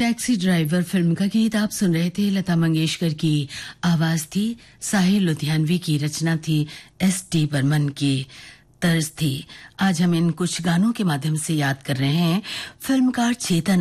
Taxi driver film का गीत आप सुन रहे थे। लता मंगेशकर की आवाज थी, साहिर लुधियानवी की रचना थी, S.T. बर्मन की तर्ज थी। आज हम इन कुछ गानों के माध्यम से याद कर रहे हैं फिल्मकार चेतन